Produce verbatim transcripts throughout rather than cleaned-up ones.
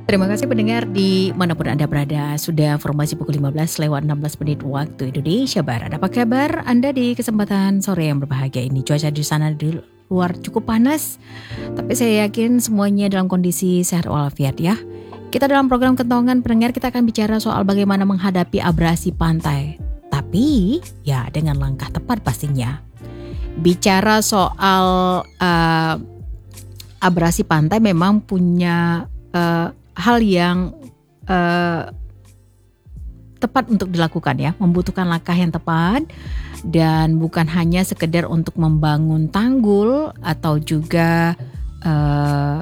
Terima kasih pendengar di manapun Anda berada. Sudah formasi pukul lima belas lewat enam belas menit waktu Indonesia Barat. Apa kabar Anda di kesempatan sore yang berbahagia ini? Cuaca di sana di luar cukup panas, tapi saya yakin semuanya dalam kondisi sehat walafiat ya. Kita dalam program Kentongan pendengar, kita akan bicara soal bagaimana menghadapi abrasi pantai. Tapi ya dengan langkah tepat pastinya. Bicara soal uh, abrasi pantai memang punya uh, hal yang uh, tepat untuk dilakukan ya, membutuhkan langkah yang tepat dan bukan hanya sekedar untuk membangun tanggul atau juga uh,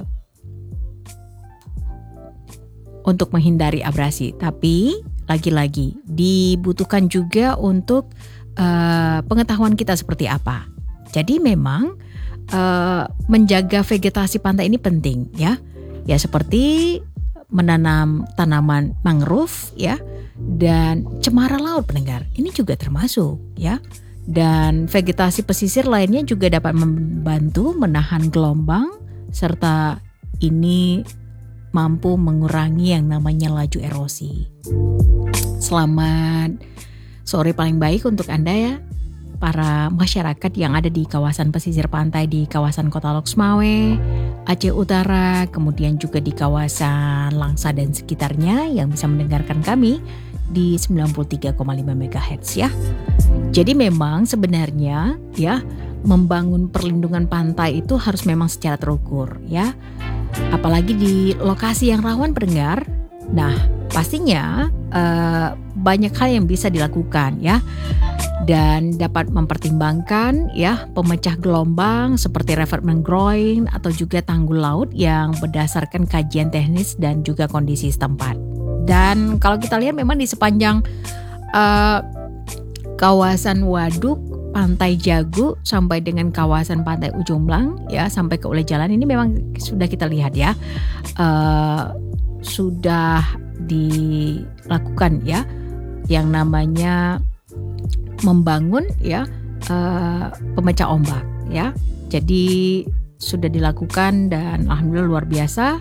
untuk menghindari abrasi, tapi lagi-lagi dibutuhkan juga untuk uh, pengetahuan kita seperti apa. Jadi memang uh, menjaga vegetasi pantai ini penting ya, ya seperti menanam tanaman mangrove ya, dan cemara laut pendengar ini juga termasuk ya, dan vegetasi pesisir lainnya juga dapat membantu menahan gelombang serta ini mampu mengurangi yang namanya laju erosi. Selamat sore paling baik untuk Anda ya, para masyarakat yang ada di kawasan pesisir pantai di kawasan Kota Loksmawe, Aceh Utara, kemudian juga di kawasan Langsa dan sekitarnya yang bisa mendengarkan kami di sembilan puluh tiga koma lima megahertz ya. Jadi memang sebenarnya ya, membangun perlindungan pantai itu harus memang secara terukur ya. Apalagi di lokasi yang rawan pendengar. Nah, pastinya eh, banyak hal yang bisa dilakukan ya, dan dapat mempertimbangkan ya pemecah gelombang seperti revetment groin atau juga tanggul laut yang berdasarkan kajian teknis dan juga kondisi setempat. Dan kalau kita lihat memang di sepanjang uh, kawasan Waduk, Pantai Jagu sampai dengan kawasan Pantai Ujung Blang ya sampai ke Ule Jalan ini memang sudah kita lihat ya, uh, sudah dilakukan ya yang namanya membangun ya uh, pemecah ombak ya. Jadi sudah dilakukan dan alhamdulillah luar biasa.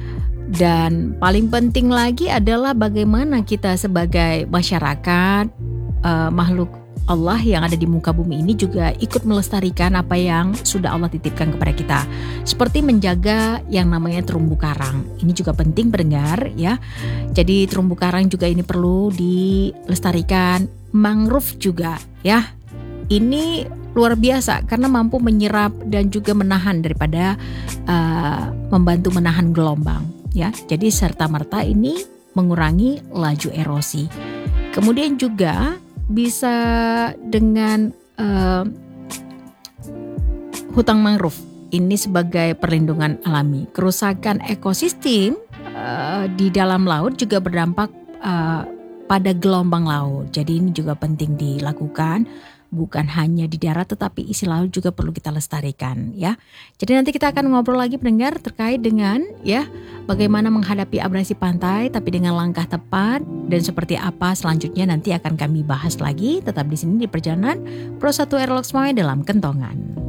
Dan paling penting lagi adalah bagaimana kita sebagai masyarakat uh, makhluk Allah yang ada di muka bumi ini juga ikut melestarikan apa yang sudah Allah titipkan kepada kita. Seperti menjaga yang namanya terumbu karang. Ini juga penting pendengar ya. Jadi terumbu karang juga ini perlu dilestarikan. Mangrove juga ya. Ini luar biasa karena mampu menyerap dan juga menahan daripada uh, membantu menahan gelombang ya. Jadi serta merta ini mengurangi laju erosi. Kemudian juga bisa dengan uh, hutang mangrove ini sebagai perlindungan alami. Kerusakan ekosistem uh, di dalam laut juga berdampak uh, pada gelombang laut. Jadi ini juga penting dilakukan, bukan hanya di darat tetapi isi laut juga perlu kita lestarikan ya. Jadi nanti kita akan ngobrol lagi pendengar terkait dengan ya bagaimana menghadapi abrasi pantai tapi dengan langkah tepat, dan seperti apa selanjutnya nanti akan kami bahas lagi. Tetap di sini di perjalanan Pro satu R Loksmawe dalam Kentongan.